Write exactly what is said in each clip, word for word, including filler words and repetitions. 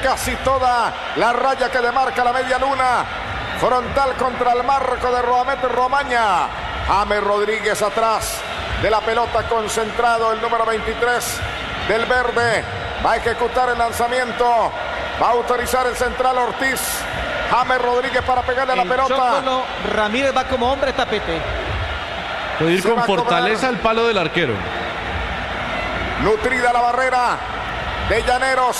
casi toda la raya que demarca la media luna. Frontal contra el marco de Roamet Romaña. James Rodríguez atrás de la pelota, concentrado el número veintitrés del verde. Va a ejecutar el lanzamiento. Va a autorizar el central Ortiz. James Rodríguez para pegarle a la el pelota. Chocolo Ramírez va como hombre tapete. Puede ir Se con va a fortaleza al palo del arquero. Nutrida la barrera de Llaneros.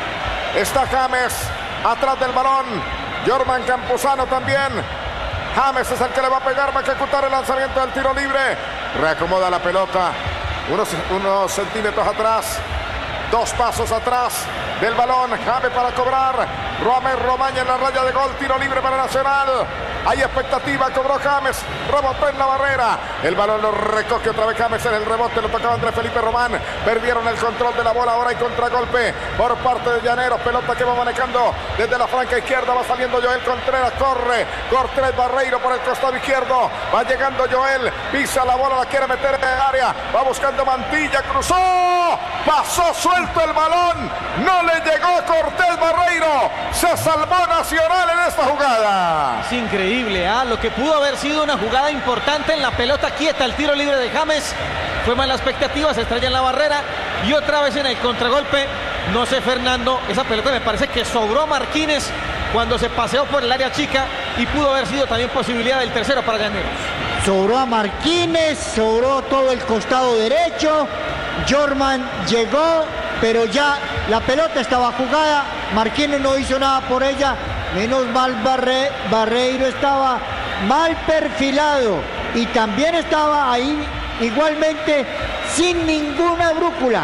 Está James atrás del balón. Jorman Campuzano también. James es el que le va a pegar. Va a ejecutar el lanzamiento del tiro libre. Reacomoda la pelota. Unos, unos centímetros atrás. Dos pasos atrás del balón. James para cobrar. Roamet Romaña en la raya de gol. Tiro libre para Nacional. Hay expectativa. Cobró James. Rebotó en la barrera. El balón lo recoge otra vez James en el rebote. Lo tocaba Andrés Felipe Román. Perdieron el control de la bola. Ahora hay contragolpe por parte de Llaneros. Pelota que va manejando desde la franca izquierda. Va saliendo Joel Contreras. Corre. Cortés Barreiro por el costado izquierdo. Va llegando Joel. Pisa la bola. La quiere meter en el área. Va buscando Mantilla. Cruzó. Pasó suelto el balón. No le llegó a Cortés Barreiro. Se salvó Nacional en esta jugada. Es increíble, ¿ah? Lo que pudo haber sido una jugada importante en la pelota quieta. El tiro libre de James fue mala expectativa. Se estrella en la barrera. Y otra vez en el contragolpe. No sé, Fernando. Esa pelota me parece que sobró a Marquínez cuando se paseó por el área chica. Y pudo haber sido también posibilidad del tercero para Llaneros. Sobró a Marquínez. Sobró todo el costado derecho. Jorman llegó, pero ya la pelota estaba jugada. Marquínez no hizo nada por ella. Menos mal Barre, Barreiro estaba mal perfilado. Y también estaba ahí igualmente sin ninguna brújula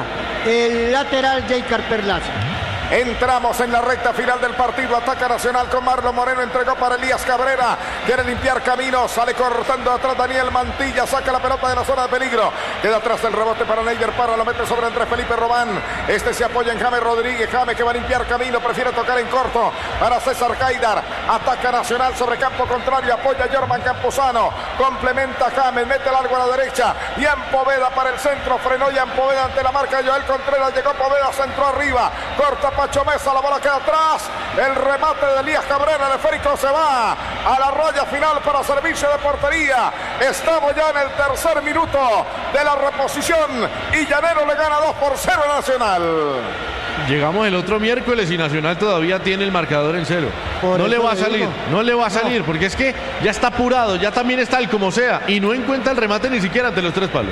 el lateral Jeicar Perlaza. Entramos en la recta final del partido. Ataca Nacional con Marlon Moreno. Entregó para Elías Cabrera. Quiere limpiar caminos. Sale cortando atrás Daniel Mantilla. Saca la pelota de la zona de peligro. Queda atrás el rebote para Neider Parra. Lo mete sobre Andrés Felipe Román. Este se apoya en James Rodríguez. James que va a limpiar camino. Prefiere tocar en corto para César Haidar. Ataca Nacional sobre campo contrario. Apoya a Jorman Campuzano. Complementa James. Mete largo a la derecha. Ian Poveda para el centro. Frenó Ian Poveda ante la marca de Joel Contreras. Llegó Poveda. Centro arriba. Corta Pacho Mesa, la bola queda atrás. El remate de Elías Cabrera, el esférico se va a la raya final para servicio de portería. Estamos ya en el tercer minuto de la reposición y Llanero le gana dos por cero a Nacional. Llegamos el otro miércoles y Nacional todavía tiene el marcador en cero. Por no le eso va a le salir, digo. no le va a salir, No. porque es que ya está apurado, ya también está el como sea y no encuentra el remate ni siquiera ante los tres palos.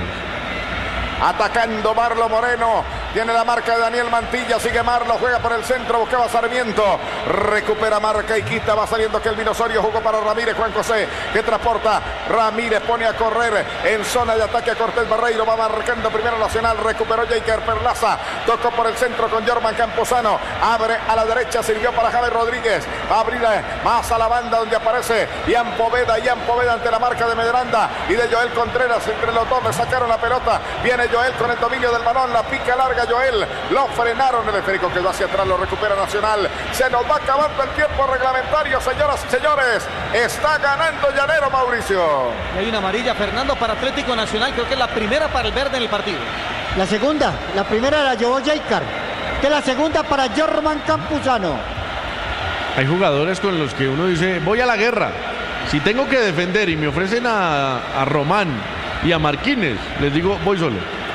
Atacando Marlo Moreno. Tiene la marca de Daniel Mantilla. Sigue Marlo. Juega por el centro. Buscaba Sarmiento. Recupera marca y quita. Va saliendo Kelvin Osorio. Jugó para Ramírez. Juan José que transporta. Ramírez pone a correr en zona de ataque a Cortés Barreiro. Va marcando primero Nacional. Recuperó Jeicar Perlaza. Tocó por el centro con Jorman Campuzano. Abre a la derecha. Sirvió para James Rodríguez. Abrir más a la banda donde aparece Ian Poveda. Ian Poveda ante la marca de Medranda y de Joel Contreras. Entre los dos le sacaron la pelota. Viene Joel con el dominio del balón, la pica larga Joel, lo frenaron, el esférico quedó hacia atrás, lo recupera Nacional. Se nos va acabando el tiempo reglamentario, señoras y señores. Está ganando Llanero, Mauricio. Y hay una amarilla, Fernando, para Atlético Nacional. Creo que es la primera para el verde en el partido. La segunda, la primera la llevó Jeicar. Que la segunda para Jorman Campuzano. Hay jugadores con los que uno dice, voy a la guerra. Si tengo que defender y me ofrecen a, a Román y a Marquínez, les digo, voy solo.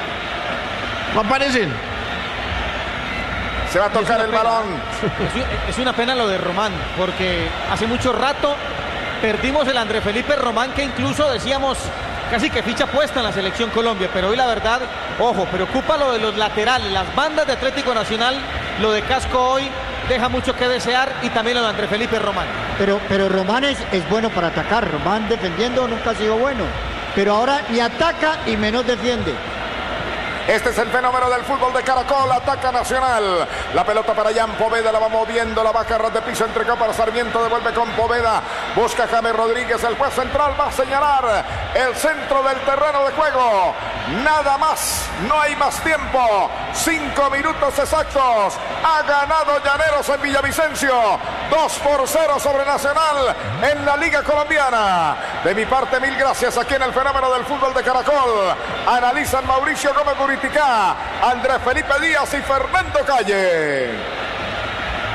No aparecen. Se va a tocar el pena. balón. Es, es una pena lo de Román, porque hace mucho rato perdimos el Andrés Felipe Román, que incluso decíamos casi que ficha puesta en la selección Colombia, pero hoy la verdad, ojo, preocupa lo de los laterales, las bandas de Atlético Nacional. Lo de Casco hoy deja mucho que desear, y también lo de Andrés Felipe Román. Pero, pero Román es, es bueno para atacar. Román defendiendo nunca ha sido bueno. Pero ahora ni ataca y menos defiende. Este es el fenómeno del fútbol de Caracol. Ataca Nacional. La pelota para Ian Poveda. La va moviendo. La baja ras de piso. Entregó para Sarmiento. Devuelve con Poveda. Busca James Rodríguez. El juez central va a señalar el centro del terreno de juego. Nada más. No hay más tiempo. Cinco minutos exactos. Ha ganado Llaneros en Villavicencio. dos por cero sobre Nacional en la Liga Colombiana. De mi parte, mil gracias aquí en el fenómeno del fútbol de Caracol. Analizan Mauricio Gómez Buriticá, Andrés Felipe Díaz y Fernando Calle.